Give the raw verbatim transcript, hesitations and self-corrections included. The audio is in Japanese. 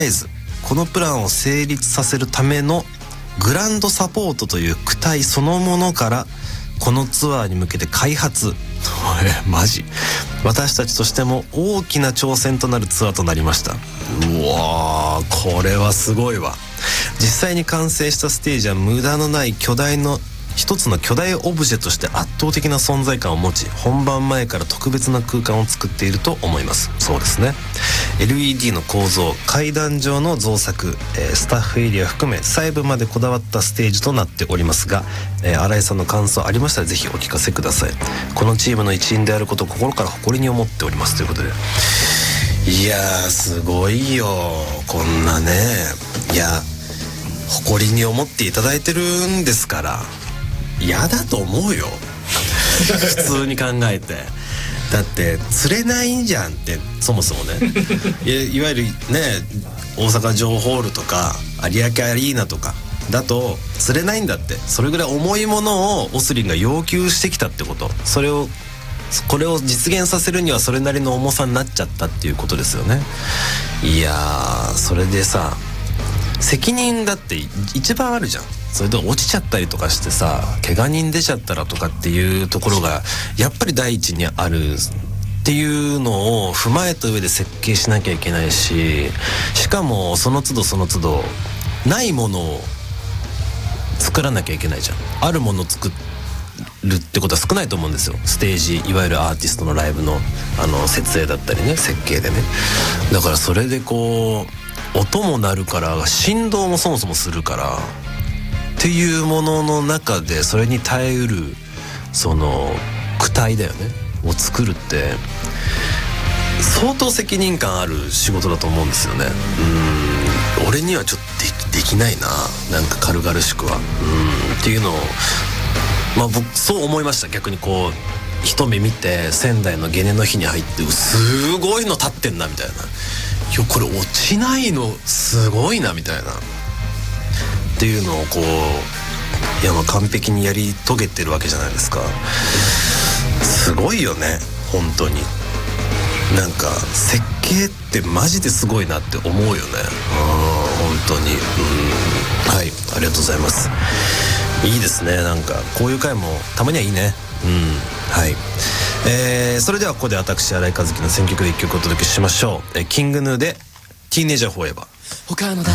このプランを成立させるためのグランドサポートという躯体そのものからこのツアーに向けて開発えマジ私たちとしても大きな挑戦となるツアーとなりました。うわーこれはすごいわ。実際に完成したステージは無駄のない巨大の一つの巨大オブジェとして圧倒的な存在感を持ち、本番前から特別な空間を作っていると思います。そうですね。 エルイーディー の構造、階段状の造作、えー、スタッフエリア含め細部までこだわったステージとなっておりますが、えー、新井さんの感想ありましたらぜひお聞かせください。このチームの一員であることを心から誇りに思っておりますということで、いやーすごいよこんなね。いや誇りに思っていただいてるんですから嫌だと思うよ普通に考えて。だって釣れないんじゃんってそもそもねい, いわゆるね大阪城ホールとか有明アリーナとかだと釣れないんだって。それぐらい重いものをオスリンが要求してきたってこと、それをこれを実現させるにはそれなりの重さになっちゃったっていうことですよね。いやーそれでさ責任だって一番あるじゃん。それで落ちちゃったりとかしてさ怪我人出ちゃったらとかっていうところがやっぱり第一にあるっていうのを踏まえた上で設計しなきゃいけないし、しかもその都度その都度ないものを作らなきゃいけないじゃん。あるものを作るってことは少ないと思うんですよ。ステージいわゆるアーティストのライブのあの設営だったりね設計でね。だからそれでこう音も鳴るから振動もそもそもするからっていうものの中でそれに耐えうるその躯体だよねを作るって相当責任感ある仕事だと思うんですよね。うーん俺にはちょっと で, できないななんか軽々しくはうーんっていうのをまあ僕そう思いました。逆にこう一目見て仙台のゲネの日に入ってすごいの立ってんなみたいな、いやこれ落ちないのすごいなみたいなっていうのをこういやまあ完璧にやり遂げてるわけじゃないですか。すごいよね本当に。なんか設計ってマジですごいなって思うよね。あ本当にうんはいありがとうございます。いいですね。なんかこういう回もたまにはいいね。うんはい、えー、それではここで私新井和樹の選曲で一曲お届けしましょう。えキングヌーでティーネイジャーフォーエバー。